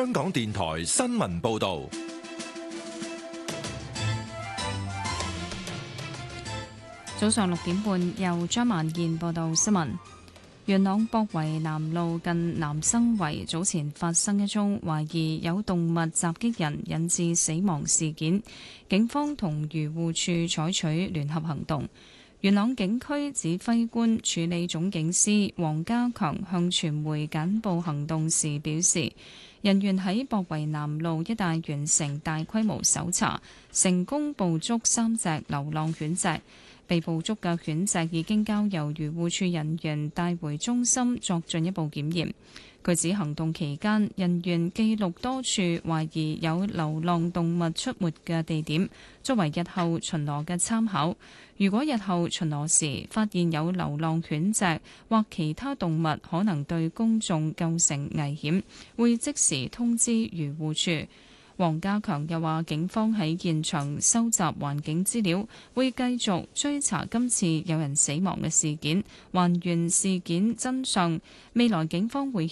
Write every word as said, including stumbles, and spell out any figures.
香港電台新聞報道。 早上六點半，由張萬燕報道新聞。元朗博圍南路近南生圍早前發生一宗懷疑有動物襲擊人引致死亡事件，警方同漁護處採取聯合行動。元朗警區指揮官處理總警司黃家強向傳媒簡報行動時表示，人員喺博圍南路一帶完成大規模搜查，成功捕捉三隻流浪犬隻。被捕捉嘅犬隻已經交由漁護處人員帶回中心作進一步檢驗。佢指行動期間，人員記錄多處懷疑有流浪動物出沒嘅地點，作為日後巡邏嘅參考。如果日後巡邏時發現有流浪犬隻或其他動物可能對公眾構成危險，會即時通知漁護處。黃家強又話，警方喺現場收集環境資料，會繼續追查今次有人死亡嘅事件，還原事件真相。未來警方會